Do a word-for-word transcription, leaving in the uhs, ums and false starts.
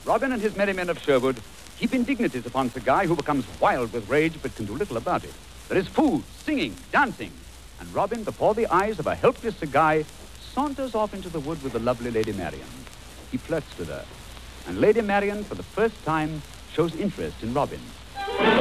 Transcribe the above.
Robin and his merry men of Sherwood heap indignities upon Sir Guy, who becomes wild with rage but can do little about it. There is food, singing, dancing, and Robin, before the eyes of a helpless Sir Guy, saunters off into the wood with the lovely Lady Marian. He flirts with her, and Lady Marian, for the first time, shows interest in Robin.